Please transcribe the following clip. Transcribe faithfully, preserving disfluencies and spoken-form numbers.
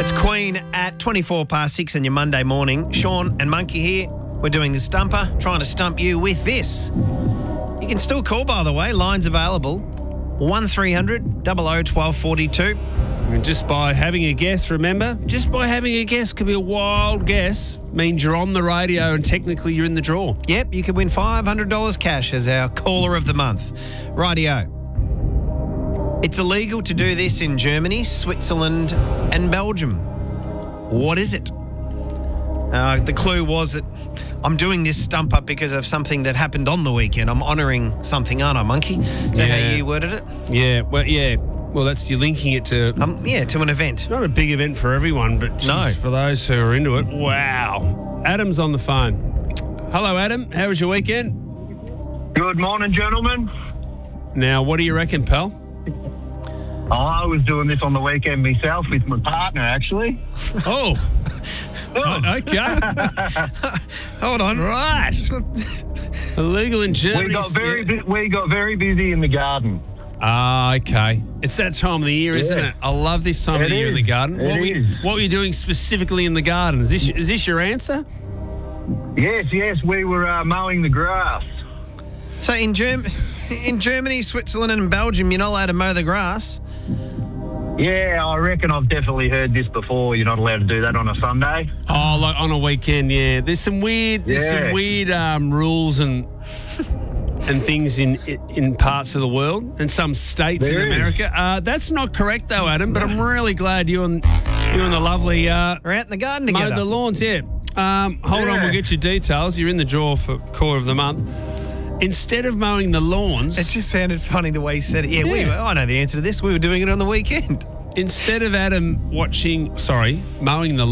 It's Queen at twenty-four past six on your Monday morning. Sean and Monkey here. We're doing the stumper, trying to stump you with this. You can still call, by the way. Lines available. one three hundred, double oh, twelve forty-two. And just by having a guess, remember, just by having a guess, could be a wild guess, means you're on the radio and technically you're in the draw. Yep, you could win five hundred dollars cash as our caller of the month. Rightio. It's illegal to do this in Germany, Switzerland and Belgium. What is it? Uh, the clue was that I'm doing this stump up because of something that happened on the weekend. I'm honouring something, aren't I, Monkey? Is that Yeah. how you worded it? Yeah, well, yeah. Well, that's you're linking it to Um, yeah, to an event. not a big event for everyone, but geez, No. for those who are into it. Wow. Adam's on the phone. Hello, Adam. How was your weekend? Good morning, gentlemen. Now, what do you reckon, pal? Oh, I was doing this on the weekend myself with my partner, actually. Oh, Oh. okay. Hold on. Right. Illegal in Germany. We got very yeah. bu- we got very busy in the garden. Ah, okay. It's that time of the year, isn't Yeah. it? I love this time of It the year in is. the garden. It What were, you, is. what were you doing specifically in the garden? Is this is this your answer? Yes, yes, we were uh, mowing the grass. So in, Germ- in Germany, Switzerland and Belgium, you're not allowed to mow the grass? Yeah, I reckon I've definitely heard this before. You're not allowed to do that on a Sunday. Oh, like on a weekend, yeah. There's some weird, there's some Yeah. weird um, rules and and things in in parts of the world and some states There in is. America. Uh, that's not correct though, Adam. But I'm really glad you and you and the lovely uh, We're out in the garden mowed together. the lawns. Yeah. Um, hold on, Yeah. we'll get your details. You're in the draw for quarter of the month. Instead of mowing the lawns, It just sounded funny the way he said it. Yeah, we Yeah. were, I know the answer to this. We were doing it on the weekend. instead of Adam watching, sorry, mowing the